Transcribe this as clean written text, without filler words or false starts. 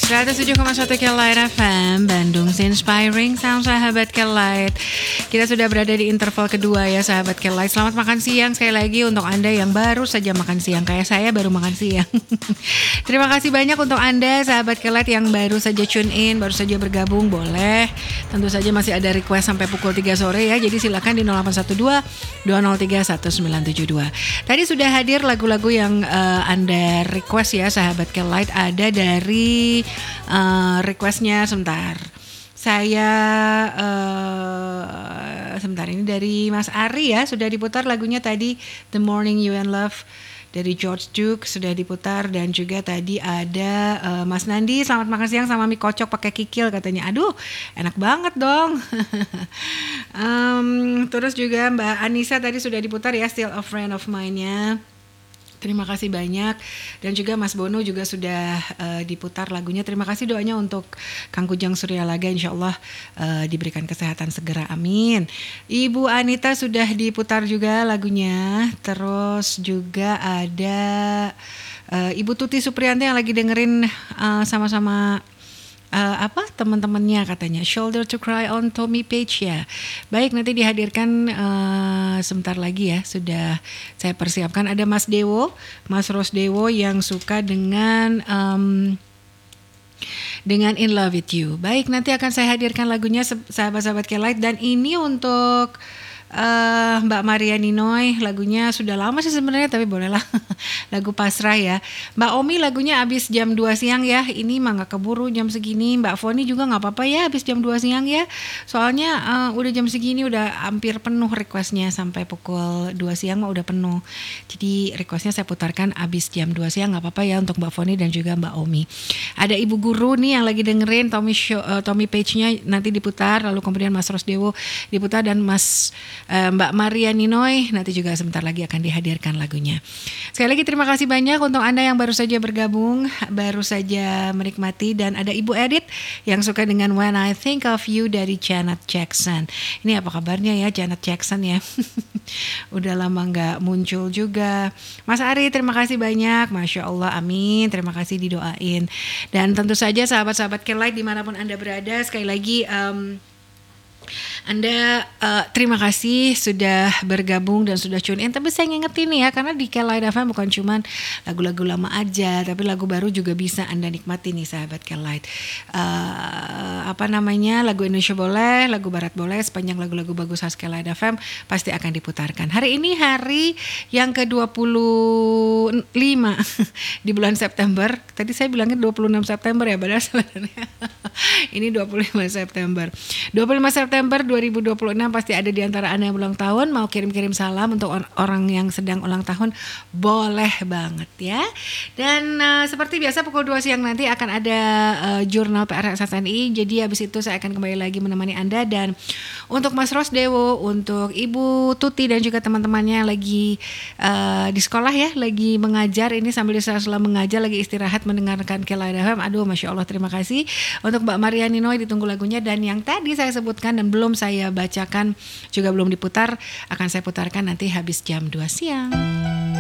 107,1 Kelight FM Bandung Inspiring Sound sahabat Kelight. Kita sudah berada di interval kedua ya sahabat Kelight. Selamat makan siang sekali lagi untuk Anda yang baru saja makan siang. Kayak saya baru makan siang. Terima kasih banyak untuk Anda sahabat Kelight yang baru saja tune in, baru saja bergabung. Boleh, tentu saja masih ada request sampai pukul 3 sore ya. Jadi silakan di 0812 203 1972. Tadi sudah hadir lagu-lagu yang Anda request ya sahabat Kelight. Ada dari requestnya sebentar. Saya sebentar, ini dari Mas Ari ya, sudah diputar lagunya tadi The Morning You and Love dari George Duke sudah diputar, dan juga tadi ada Mas Nandi selamat makan siang sama mie kocok pakai kikil katanya. Aduh, enak banget dong. Terus juga Mbak Anissa tadi sudah diputar ya Still a Friend of Mine-nya. Terima kasih banyak, dan juga Mas Bono juga sudah diputar lagunya. Terima kasih doanya untuk Kang Kujang Suryalaga, insya Allah diberikan kesehatan segera, amin. Ibu Anita sudah diputar juga lagunya. Terus juga ada Ibu Tuti Supriyanti yang lagi dengerin sama-sama teman-temannya katanya Shoulder to Cry on Tommy Page ya. Baik, nanti dihadirkan sebentar lagi ya. Sudah saya persiapkan. Ada Mas Dewo, Mas Rosdewo yang suka dengan In Love With You. Baik, nanti akan saya hadirkan lagunya sahabat-sahabat Kelight, dan ini untuk Mbak Maria Ninoy, lagunya sudah lama sih sebenarnya, tapi bolehlah lagu pasrah ya. Mbak Omi lagunya abis jam 2 siang ya, ini mah gak keburu jam segini. Mbak Foni juga gak apa-apa ya abis jam 2 siang ya, soalnya udah jam segini udah hampir penuh requestnya, sampai pukul 2 siang mah udah penuh. Jadi requestnya saya putarkan abis jam 2 siang, gak apa-apa ya untuk Mbak Foni dan juga Mbak Omi. Ada Ibu Guru nih yang lagi dengerin Tommy Page-nya nanti diputar, lalu kemudian Mas Rosdewo diputar, dan Mbak Maria Ninoy nanti juga sebentar lagi akan dihadirkan lagunya. Sekali lagi terima kasih banyak untuk Anda yang baru saja bergabung, baru saja menikmati, dan ada Ibu Edith yang suka dengan When I Think of You dari Janet Jackson. Ini apa kabarnya ya Janet Jackson ya? Udah lama gak muncul juga. Mas Ari terima kasih banyak, Masya Allah, amin. Terima kasih didoain. Dan tentu saja sahabat-sahabat Kelight dimanapun Anda berada, sekali lagi Anda terima kasih sudah bergabung dan sudah tune in. Tapi saya ngingetin ya, karena di Kelight FM bukan cuman lagu-lagu lama aja, tapi lagu baru juga bisa Anda nikmati nih sahabat Kelight. Lagu Indonesia boleh, lagu Barat boleh, sepanjang lagu-lagu bagus khas Kelight FM pasti akan diputarkan. Hari ini hari yang ke-25 di bulan September. Tadi saya bilangnya 26 September ya, padahal sebenarnya ini 25 September. 25 September 2026 pasti ada di antara Anda yang ulang tahun. Mau kirim-kirim salam untuk orang yang sedang ulang tahun, boleh banget ya. Dan seperti biasa pukul 2 siang nanti akan ada jurnal PRSSNI. Jadi habis itu saya akan kembali lagi menemani Anda. Dan untuk Mas Rosdewo, untuk Ibu Tuti dan juga teman-temannya yang lagi di sekolah ya, lagi mengajar, ini sambil di sela-sela mengajar lagi istirahat mendengarkan Kelight FM. Aduh, Masya Allah, terima kasih. Untuk Mbak Maria Ninoy ditunggu lagunya, dan yang tadi saya sebutkan dan belum saya bacakan juga belum diputar, akan saya putarkan nanti habis jam 2 siang.